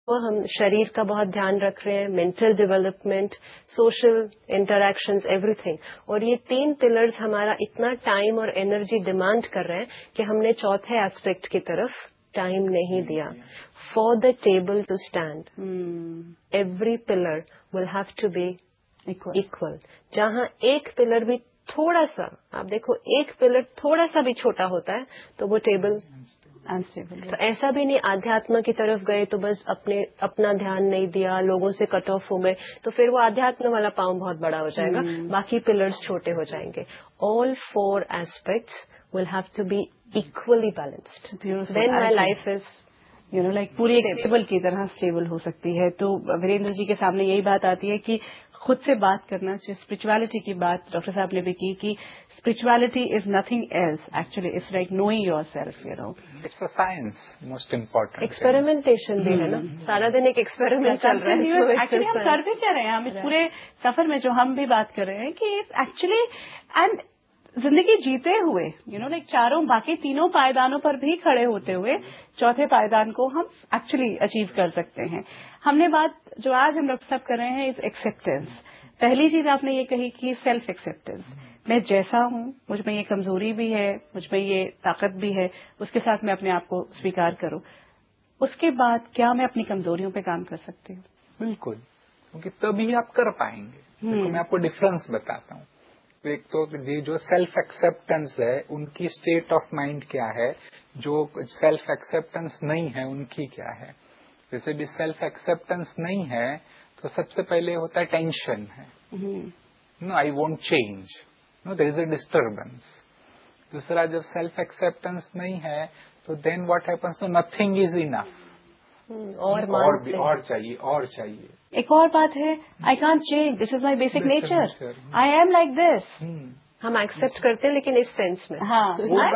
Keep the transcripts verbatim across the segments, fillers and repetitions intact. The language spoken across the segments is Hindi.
वो हम शरीर का बहुत ध्यान रख रहे हैं, mental development, social interactions, everything. और ये तीन पिलर्स हमारा इतना टाइम और एनर्जी डिमांड कर रहे हैं कि हमने चौथे एस्पेक्ट की तरफ टाइम नहीं दिया। For the table to stand, every pillar will have to be equal. जहां एक पिलर भी थोड़ा सा, आप देखो, एक पिलर थोड़ा सा भी छोटा होता है तो वो टेबल अनस्टेबल। तो ऐसा भी नहीं आध्यात्म की तरफ गए तो बस अपने अपना ध्यान नहीं दिया, लोगों से कट ऑफ हो गए, तो फिर वो आध्यात्म वाला पाँव बहुत बड़ा हो जाएगा, hmm. बाकी पिलर्स छोटे हो जाएंगे। All four aspects will have to be equally balanced, then my life is you know like पूरी एक टेबल की तरह स्टेबल हो सकती है। तो वीरेंद्र जी के सामने यही बात आती है कि खुद से बात करना चाहिए। स्पिरिचुअलिटी की बात डॉक्टर साहब ने भी की कि spirituality is nothing else, actually it's like knowing yourself, you know. It's a science, most important. Experimentation भी है ना, सारा दिन एक एक्सपेरिमेंट चल रहा है। एक्चुअली हम कर भी क्या रहे हैं, हम इस पूरे सफर में जो हम भी बात कर रहे हैं कि एक्चुअली एंड जिंदगी जीते हुए, यू नो लाइक चारों बाकी तीनों पायदानों पर भी खड़े होते हुए चौथे पायदान को हम एक्चुअली अचीव कर सकते हैं। हमने बात जो आज हम डॉक्टर साहब कर रहे हैं इज एक्सेप्टेंस। पहली चीज आपने ये कही कि सेल्फ एक्सेप्टेंस, मैं जैसा हूं, मुझ में ये कमजोरी भी है, मुझ में ये ताकत भी है, उसके साथ मैं अपने आप को स्वीकार करूं। उसके बाद क्या मैं अपनी कमजोरियों पे काम कर सकती हूँ? बिल्कुल, क्योंकि तभी आप कर पाएंगे। देखो, मैं आपको डिफरेंस बताता हूँ। एक तो ये जो सेल्फ एक्सेप्टेंस है उनकी स्टेट ऑफ माइंड क्या है, जो सेल्फ एक्सेप्टेंस नहीं है उनकी क्या है। जैसे भी सेल्फ एक्सेप्टेंस नहीं है तो सबसे पहले होता है टेंशन है, no I won't change, no there is a disturbance. दूसरा, जब सेल्फ एक्सेप्टेंस नहीं है तो देन व्हाट हैपेंस, तो नथिंग इज इनफ, और और भी और चाहिए और चाहिए। एक और बात है, I can't change, this is my basic nature, I am like this. हम एक्सेप्ट करते हैं लेकिन इस सेंस में, हाँ,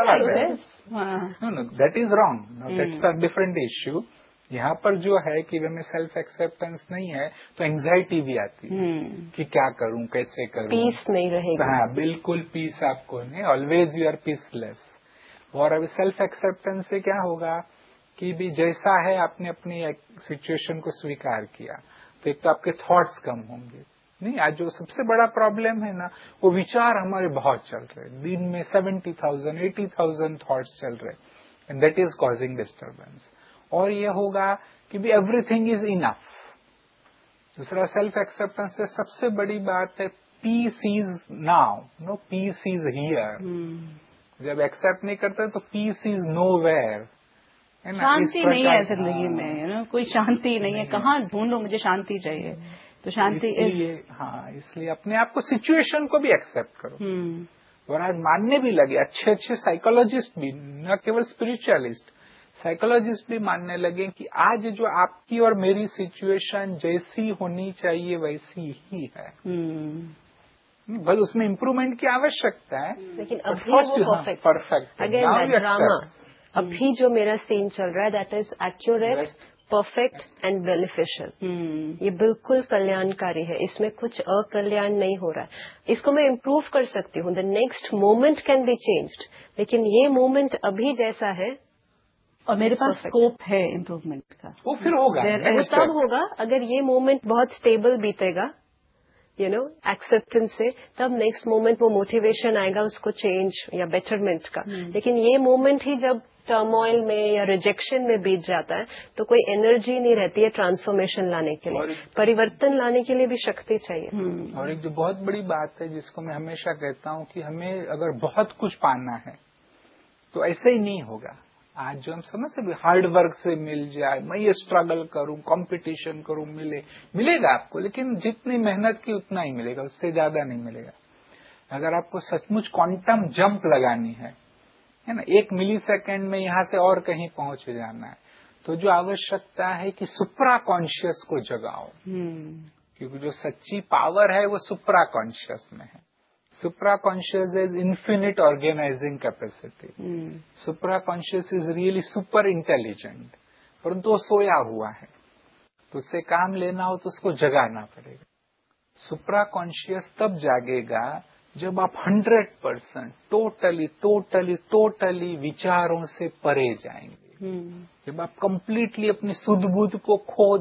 that is wrong, that's a different issue. यहाँ पर जो है कि वे में सेल्फ एक्सेप्टेंस नहीं है तो एंजाइटी भी आती है hmm. कि क्या करूं, कैसे करूं, पीस नहीं रहेगा। हाँ, बिल्कुल पीस आपको नहीं, ऑलवेज यू आर पीसलेस। और अभी सेल्फ एक्सेप्टेंस से क्या होगा कि भी जैसा है आपने अपनी सिचुएशन को स्वीकार किया तो एक तो आपके थॉट्स कम होंगे। नहीं, आज जो सबसे बड़ा प्रॉब्लम है ना, वो विचार हमारे बहुत चल रहे हैं, दिन में seventy thousand eighty thousand thoughts चल रहे हैं, and that is causing disturbance. और ये होगा कि भी एवरीथिंग इज इनफ। दूसरा, सेल्फ एक्सेप्टेंस से सबसे बड़ी बात है piece is now, no piece is here. जब एक्सेप्ट नहीं करते तो पीस इज नो वेयर, शांति नहीं है जिंदगी में, यू नो कोई शांति नहीं है, कहाँ ढूंढो, मुझे शांति चाहिए। तो शांति इसलिए हाँ, इसलिए अपने आप को सिचुएशन को भी एक्सेप्ट करो। और आज मानने भी लगे अच्छे अच्छे साइकोलॉजिस्ट भी, न केवल स्पिरिचुअलिस्ट, साइकोलॉजिस्ट भी मानने लगे कि आज जो आपकी और मेरी सिचुएशन जैसी होनी चाहिए वैसी ही है। बल उसमें इम्प्रूवमेंट की आवश्यकता है, लेकिन अभी वो परफेक्ट अगेन ड्रामा। अभी जो मेरा सीन चल रहा है that is accurate, perfect and beneficial. ये बिल्कुल कल्याणकारी है, इसमें कुछ अकल्याण नहीं हो रहा है। इसको मैं इम्प्रूव कर सकती हूँ, the next moment can be changed, लेकिन ये मोमेंट अभी जैसा है और मेरे पास स्कोप है इम्प्रूवमेंट का, वो फिर होगा। वो तब होगा अगर ये मोमेंट बहुत स्टेबल बीतेगा, यू नो एक्सेप्टेंस से, तब नेक्स्ट मोमेंट वो मोटिवेशन आएगा उसको चेंज या बेटरमेंट का। hmm. लेकिन ये मोमेंट ही जब टर्मोइल में या रिजेक्शन में बीत जाता है तो कोई एनर्जी नहीं रहती है ट्रांसफॉर्मेशन लाने के लिए, परिवर्तन लाने के लिए भी शक्ति चाहिए। hmm. और एक जो बहुत बड़ी बात है जिसको मैं हमेशा कहता हूँ कि हमें अगर बहुत कुछ पाना है तो ऐसे ही नहीं होगा। आज जो हम समझते हार्ड वर्क से मिल जाए, मैं ये स्ट्रगल करूं, कंपटीशन करूं, मिले मिलेगा आपको, लेकिन जितनी मेहनत की उतना ही मिलेगा, उससे ज्यादा नहीं मिलेगा। अगर आपको सचमुच क्वांटम जंप लगानी है, है ना, एक मिली सेकेंड में यहां से और कहीं पहुंच जाना है, तो जो आवश्यकता है कि सुप्रा कॉन्शियस को जगाओ। hmm. क्योंकि जो सच्ची पावर है वो सुप्रा कॉन्शियस में है। सुप्रा conscious is infinite organising capacity. Supra conscious is really super intelligent, परंतु वो सोया हुआ है, तो उससे काम लेना हो तो उसको जगाना पड़ेगा। सुप्रा कॉन्शियस तब जागेगा जब आप hundred percent totally totally totally विचारों से परे जाएंगे। hmm. जब आप कंप्लीटली अपनी सुध बुध को खो